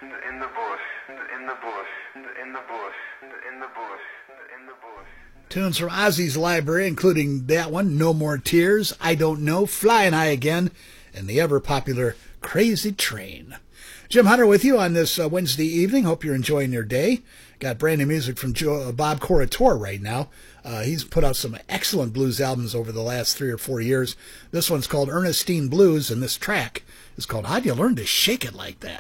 in the bush, in the bush, in the bush, in the bush, in the bush. Tunes from Ozzy's library, including that one, No More Tears, I Don't Know, Flying High Again, and the ever-popular Crazy Train. Jim Hunter with you on this Wednesday evening. Hope you're enjoying your day. Got brand new music from Bob Corritore right now. He's put out some excellent blues albums over the last 3 or 4 years. This one's called Ernestine Blues, and this track is called How'd You Learn to Shake It Like That?